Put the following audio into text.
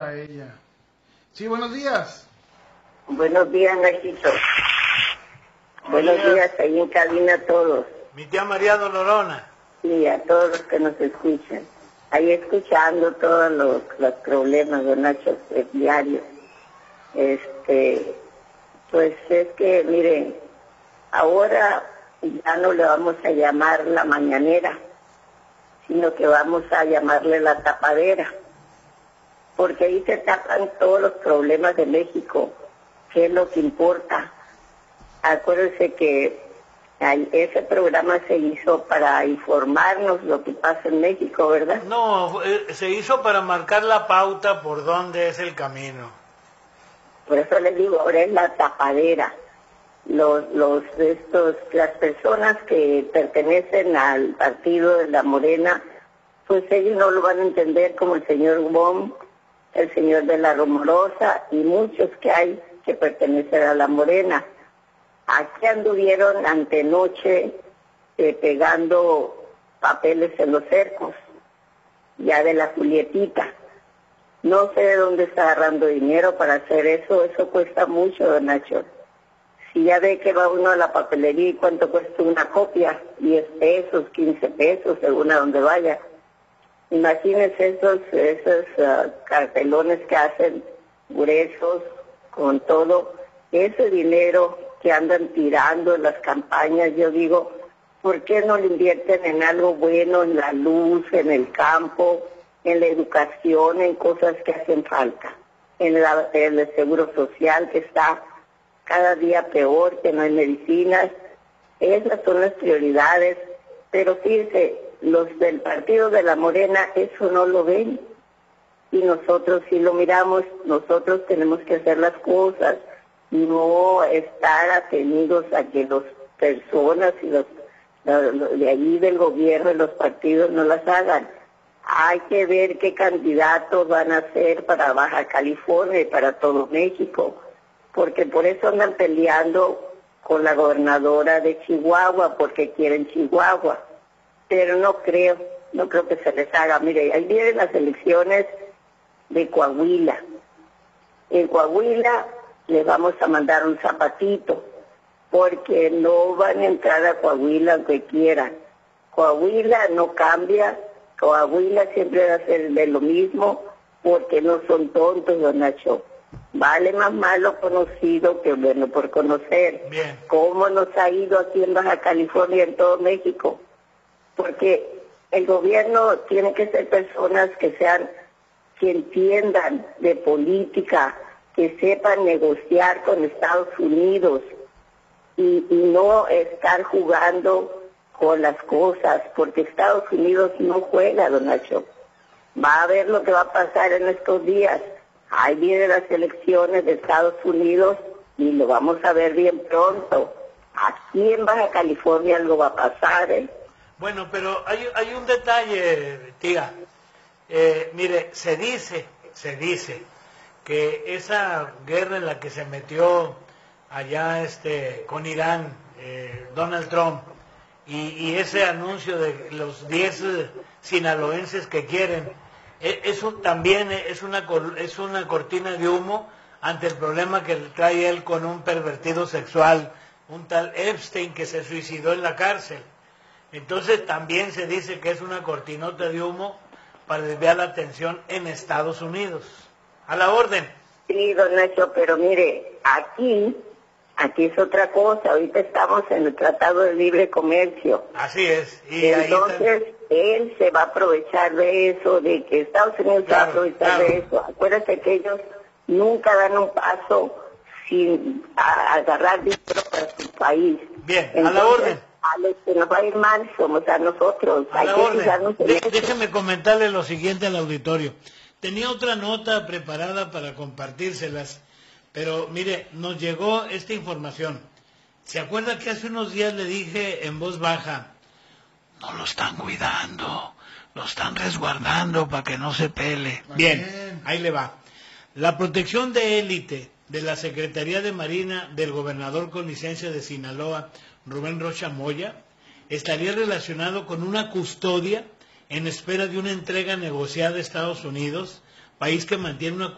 para ella. Sí, buenos días. Buenos días, Nachito. Buenos días, ahí en cabina a todos. Mi tía María Dolorona. Sí, a todos los que nos escuchan. Ahí escuchando todos los problemas, don Nacho, diarios. Pues es que, miren, ahora ya no le vamos a llamar la mañanera, sino que vamos a llamarle la tapadera, porque ahí se tapan todos los problemas de México, que es lo que importa. Acuérdense que ese programa se hizo para informarnos lo que pasa en México, ¿verdad? No, se hizo para marcar la pauta por dónde es el camino. Por eso les digo, ahora es la tapadera. Las personas que pertenecen al partido de la Morena, pues ellos no lo van a entender, como el señor Wong, el señor de la Romorosa y muchos que hay que pertenecen a la Morena. Aquí anduvieron antenoche pegando papeles en los cercos, ya de la Julietita. No sé de dónde está agarrando dinero para hacer eso cuesta mucho, don Nacho. Si ya ve que va uno a la papelería y cuánto cuesta una copia, 10 pesos, 15 pesos, según a donde vaya. Imagínense esos cartelones que hacen gruesos con todo ese dinero que andan tirando en las campañas. Yo digo, ¿por qué no lo invierten en algo bueno, en la luz, en el campo, en la educación, en cosas que hacen falta? En el seguro social, que está cada día peor, que no hay medicinas. Esas son las prioridades, pero fíjense, los del partido de la Morena eso no lo ven, y nosotros sí lo miramos. Nosotros tenemos que hacer las cosas, no estar atenidos a que las personas y los de allí del gobierno y los partidos no las hagan. Hay que ver qué candidatos van a ser para Baja California y para todo México, porque por eso andan peleando con la gobernadora de Chihuahua, porque quieren Chihuahua, pero no creo que se les haga. Mire, ahí vienen las elecciones de Coahuila. En Coahuila les vamos a mandar un zapatito, porque no van a entrar a Coahuila aunque quieran. Coahuila no cambia, Coahuila siempre va a ser de lo mismo, porque no son tontos, don Nacho. Vale más malo conocido que bueno por conocer. Bien. ¿Cómo nos ha ido aquí en Baja California y en todo México? Porque el gobierno tiene que ser personas que entiendan de política, que sepan negociar con Estados Unidos y no estar jugando con las cosas, porque Estados Unidos no juega, don Nacho. Va a ver lo que va a pasar en estos días. Ahí vienen las elecciones de Estados Unidos y lo vamos a ver bien pronto. Aquí en Baja California algo va a pasar, ¿eh? Bueno, pero hay un detalle, tía. Mire, se dice que esa guerra en la que se metió allá con Irán, Donald Trump, y ese anuncio de los 10 sinaloenses que quieren, eso también es una cortina de humo ante el problema que trae él con un pervertido sexual, un tal Epstein, que se suicidó en la cárcel. Entonces también se dice que es una cortinota de humo para desviar la atención en Estados Unidos. A la orden. Sí, don Nacho, pero mire, aquí es otra cosa. Ahorita estamos en el Tratado de Libre Comercio. Así es. Y entonces él se va a aprovechar de eso, de que Estados Unidos se va a aprovechar de eso. Acuérdate que ellos nunca dan un paso sin agarrar dinero para su país. Bien, entonces, a la orden. A los que nos va a ir mal somos a nosotros. A la orden. Déjeme comentarle lo siguiente al auditorio. Tenía otra nota preparada para compartírselas, pero mire, nos llegó esta información. ¿Se acuerda que hace unos días le dije en voz baja, no lo están cuidando, lo están resguardando para que no se pele? Bien, ahí le va. La protección de élite de la Secretaría de Marina del gobernador con licencia de Sinaloa, Rubén Rocha Moya, estaría relacionado con una custodia en espera de una entrega negociada a Estados Unidos, país que mantiene una